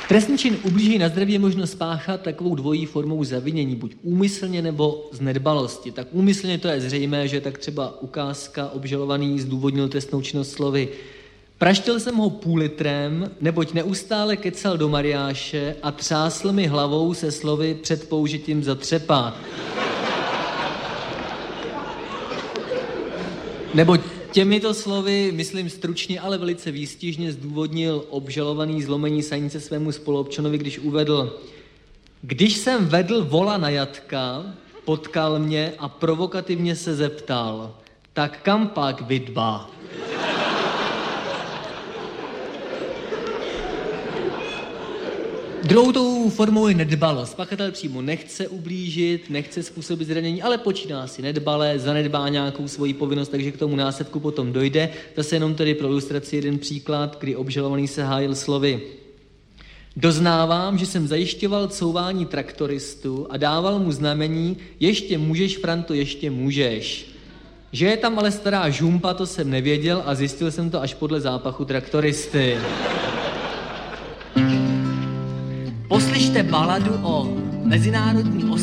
Trestný čin ublížení na zdraví je možno spáchat takovou dvojí formou zavinění, buď úmyslně nebo z nedbalosti. Tak úmyslně to je zřejmé, že tak třeba ukázka obžalovaný zdůvodnil trestnou činnost slovy: praštil jsem ho půl litrem, neboť neustále kecal do mariáše a třásl mi hlavou se slovy před použitím zatřepa. Nebo těmito slovy, myslím stručně, ale velice výstižně zdůvodnil obžalovaný zlomení sanice svému spoluobčanovi, když uvedl: když jsem vedl vola na jatka, potkal mě a provokativně se zeptal: tak kam pak vy dva? Druhou tou formou je nedbalost. Pachatel přímo nechce ublížit, nechce způsobit zranění, ale počíná si nedbale, zanedbá nějakou svoji povinnost, takže k tomu následku potom dojde. Zase jenom tedy pro ilustraci jeden příklad, kdy obžalovaný se hájil slovy: doznávám, že jsem zajišťoval couvání traktoristu a dával mu znamení: ještě můžeš, Franto, ještě můžeš. Že je tam ale stará žumpa, to jsem nevěděl a zjistil jsem to až podle zápachu traktoristy. Poslyšte baladu o mezinárodní